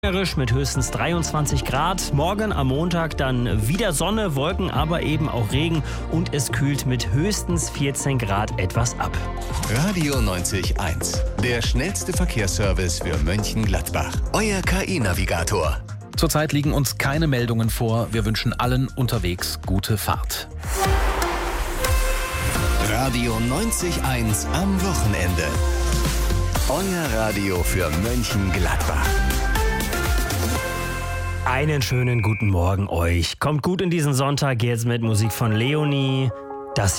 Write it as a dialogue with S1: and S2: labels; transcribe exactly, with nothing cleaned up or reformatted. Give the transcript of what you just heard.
S1: Regnerisch mit höchstens dreiundzwanzig Grad. Morgen am Montag dann wieder Sonne, Wolken, aber eben auch Regen und es kühlt mit höchstens vierzehn Grad etwas ab.
S2: Radio neunzig Komma eins, der schnellste Verkehrsservice für Mönchengladbach. Euer K I-Navigator.
S3: Zurzeit liegen uns keine Meldungen vor. Wir wünschen allen unterwegs gute Fahrt.
S2: Radio neunzig Komma eins am Wochenende. Euer Radio für Mönchengladbach.
S1: Einen schönen guten Morgen euch. Kommt gut in diesen Sonntag jetzt mit Musik von Leonie.